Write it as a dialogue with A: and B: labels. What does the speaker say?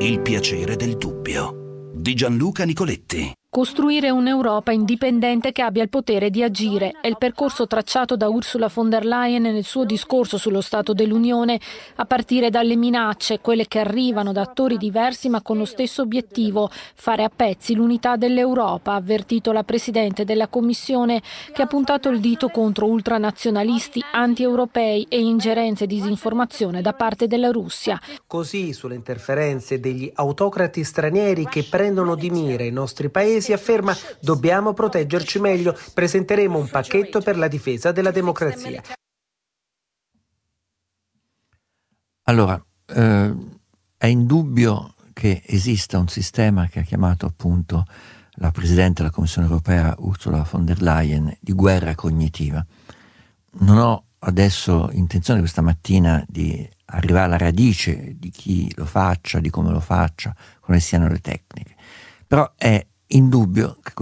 A: Il piacere del dubbio di Gianluca Nicoletti.
B: Costruire un'Europa indipendente che abbia il potere di agire è il percorso tracciato da Ursula von der Leyen nel suo discorso sullo Stato dell'Unione, a partire dalle minacce, quelle che arrivano da attori diversi ma con lo stesso obiettivo, fare a pezzi l'unità dell'Europa, ha avvertito la Presidente della Commissione, che ha puntato il dito contro ultranazionalisti, anti-europei e ingerenze e disinformazione da parte della Russia.
C: Così, sulle interferenze degli autocrati stranieri che prendono di mira i nostri paesi, si afferma: dobbiamo proteggerci meglio, presenteremo un pacchetto per la difesa della democrazia.
D: Allora, è indubbio che esista un sistema che ha chiamato appunto la Presidente della Commissione Europea Ursula von der Leyen di guerra cognitiva. Non ho adesso intenzione questa mattina di arrivare alla radice di chi lo faccia, di come lo faccia, quali siano le tecniche, però è indubbio che